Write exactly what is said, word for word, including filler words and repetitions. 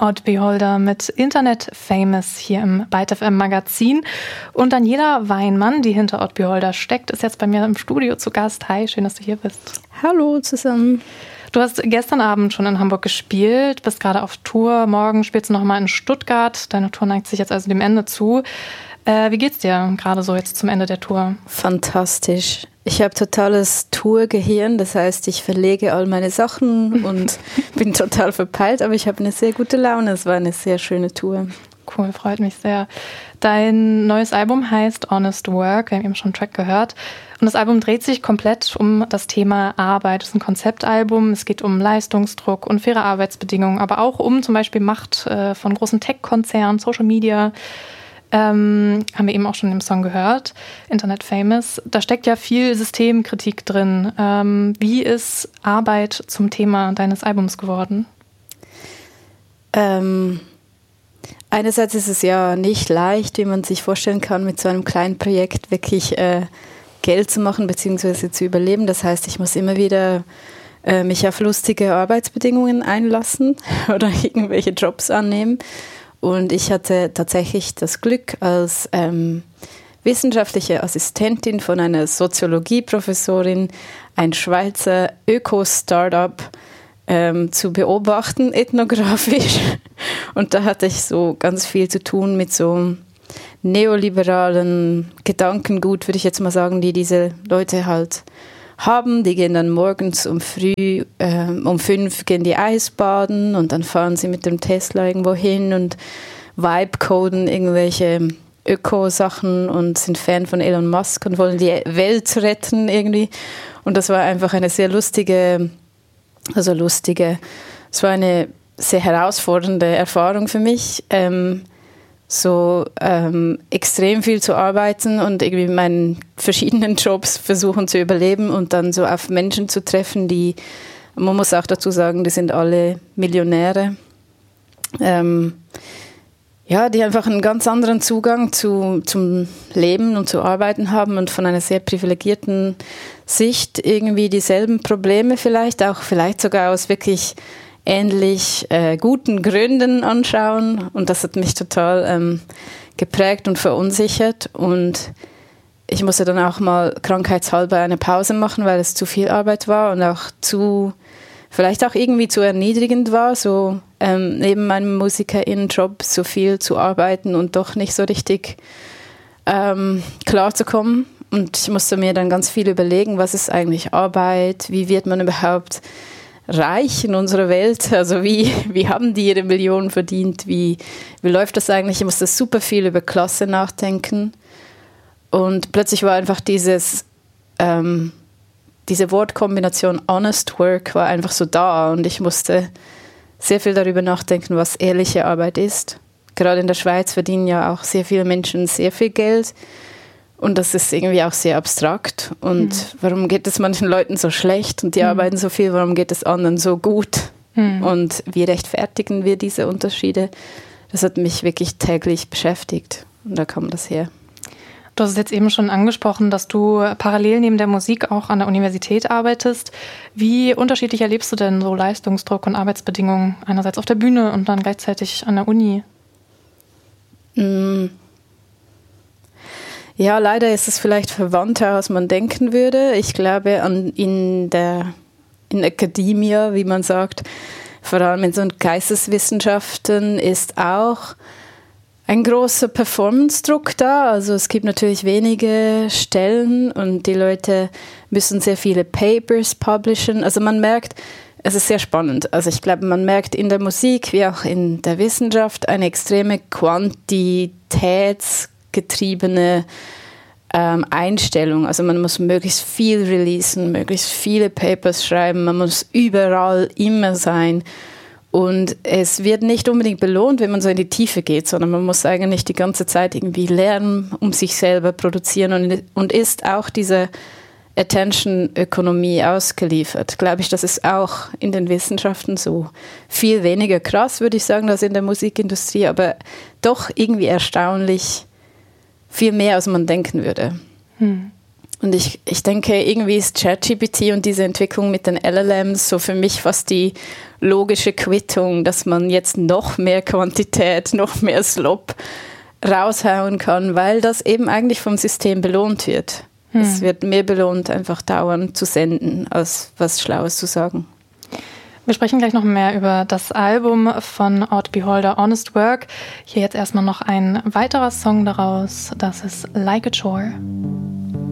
Odd Beholder mit Internet Famous hier im Byte F M Magazin. Und Daniela Weinmann, die hinter Odd Beholder steckt, ist jetzt bei mir im Studio zu Gast. Hi, schön, dass du hier bist. Hallo zusammen. Du hast gestern Abend schon in Hamburg gespielt, bist gerade auf Tour. Morgen spielst du nochmal in Stuttgart. Deine Tour neigt sich jetzt also dem Ende zu. Äh, wie geht's dir gerade so jetzt zum Ende der Tour? Fantastisch. Ich habe totales Tourgehirn, das heißt, ich verlege all meine Sachen und bin total verpeilt, aber ich habe eine sehr gute Laune. Es war eine sehr schöne Tour. Cool, freut mich sehr. Dein neues Album heißt Honest Work, wir haben eben schon einen Track gehört. Und das Album dreht sich komplett um das Thema Arbeit. Es ist ein Konzeptalbum, es geht um Leistungsdruck, unfaire Arbeitsbedingungen, aber auch um zum Beispiel Macht äh, von großen Tech-Konzernen, Social Media. Ähm, haben wir eben auch schon im Song gehört, Internet Famous. Da steckt ja viel Systemkritik drin. Ähm, wie ist Arbeit zum Thema deines Albums geworden? Ähm, einerseits ist es ja nicht leicht, wie man sich vorstellen kann, mit so einem kleinen Projekt wirklich äh, Geld zu machen bzw. zu überleben. Das heißt, ich muss immer wieder äh, mich auf lustige Arbeitsbedingungen einlassen oder irgendwelche Jobs annehmen. Und ich hatte tatsächlich das Glück, als ähm, wissenschaftliche Assistentin von einer Soziologieprofessorin ein Schweizer Öko-Startup ähm, zu beobachten, ethnografisch. Und da hatte ich so ganz viel zu tun mit so neoliberalen Gedankengut, würde ich jetzt mal sagen, die diese Leute halt haben. Die gehen dann morgens um früh, äh, um fünf gehen die Eisbaden und dann fahren sie mit dem Tesla irgendwo hin und vibe-coden irgendwelche Öko-Sachen und sind Fan von Elon Musk und wollen die Welt retten irgendwie. Und das war einfach eine sehr lustige, also lustige, es war eine sehr herausfordernde Erfahrung für mich, ähm, so ähm, extrem viel zu arbeiten und irgendwie in meinen verschiedenen Jobs versuchen zu überleben und dann so auf Menschen zu treffen, die, man muss auch dazu sagen, die sind alle Millionäre, ähm, ja, die einfach einen ganz anderen Zugang zu, zum Leben und zu Arbeiten haben und von einer sehr privilegierten Sicht irgendwie dieselben Probleme vielleicht, auch vielleicht sogar aus wirklich ähnlich äh, guten Gründen anschauen. Und das hat mich total ähm, geprägt und verunsichert. Und ich musste dann auch mal krankheitshalber eine Pause machen, weil es zu viel Arbeit war und auch zu, vielleicht auch irgendwie zu erniedrigend war, so ähm, neben meinem MusikerInnen-Job so viel zu arbeiten und doch nicht so richtig ähm, klarzukommen. Und ich musste mir dann ganz viel überlegen, was ist eigentlich Arbeit, wie wird man überhaupt reich in unserer Welt, also wie, wie haben die ihre Millionen verdient, wie, wie läuft das eigentlich? Ich musste super viel über Klasse nachdenken und plötzlich war einfach dieses, ähm, diese Wortkombination Honest Work war einfach so da und ich musste sehr viel darüber nachdenken, was ehrliche Arbeit ist. Gerade in der Schweiz verdienen ja auch sehr viele Menschen sehr viel Geld. Und das ist irgendwie auch sehr abstrakt. Und mhm. warum geht es manchen Leuten so schlecht und die mhm. arbeiten so viel, warum geht es anderen so gut? Mhm. Und wie rechtfertigen wir diese Unterschiede? Das hat mich wirklich täglich beschäftigt. Und da kam das her. Du hast es jetzt eben schon angesprochen, dass du parallel neben der Musik auch an der Universität arbeitest. Wie unterschiedlich erlebst du denn so Leistungsdruck und Arbeitsbedingungen einerseits auf der Bühne und dann gleichzeitig an der Uni? Mhm. Ja, leider ist es vielleicht verwandter, als man denken würde. Ich glaube, an, in der in Akademie, wie man sagt, vor allem in so Geisteswissenschaften, ist auch ein großer Performance-Druck da. Also es gibt natürlich wenige Stellen und die Leute müssen sehr viele Papers publishen. Also man merkt, es ist sehr spannend. Also ich glaube, man merkt in der Musik wie auch in der Wissenschaft eine extreme Quantitäts- getriebene ähm, Einstellung. Also man muss möglichst viel releasen, möglichst viele Papers schreiben, man muss überall immer sein. Und es wird nicht unbedingt belohnt, wenn man so in die Tiefe geht, sondern man muss eigentlich die ganze Zeit irgendwie lernen, um sich selber produzieren und, und ist auch diese Attention-Ökonomie ausgeliefert. Glaube ich, das ist auch in den Wissenschaften so. Viel weniger krass, würde ich sagen, als in der Musikindustrie, aber doch irgendwie erstaunlich viel mehr, als man denken würde. Hm. Und ich, ich denke, irgendwie ist ChatGPT und diese Entwicklung mit den L L Ms so für mich fast die logische Quittung, dass man jetzt noch mehr Quantität, noch mehr Slop raushauen kann, weil das eben eigentlich vom System belohnt wird. Hm. Es wird mehr belohnt, einfach dauernd zu senden, als was Schlaues zu sagen. Wir sprechen gleich noch mehr über das Album von Odd Beholder, Honest Work. Hier jetzt erstmal noch ein weiterer Song daraus, das ist Like a Chore.